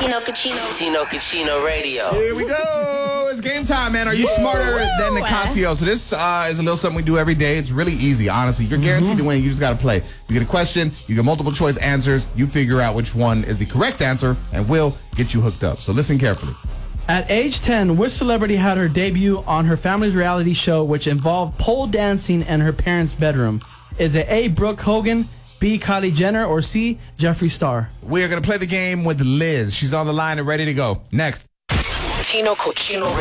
Tino Cucino Radio. Here we go. It's game time, man. Are you smarter than Nicasio? So this is a little something we do every day. It's really easy, honestly. You're guaranteed to win. You just got to play. You get a question. You get multiple choice answers. You figure out which one is the correct answer, and we'll get you hooked up. So listen carefully. At age 10, which celebrity had her debut on her family's reality show, which involved pole dancing in her parents' bedroom? Is it A, Brooke Hogan, B, Kylie Jenner, or C, Jeffree Star? We are going to play the game with Liz. She's on the line and ready to go. Next. Tino Cucino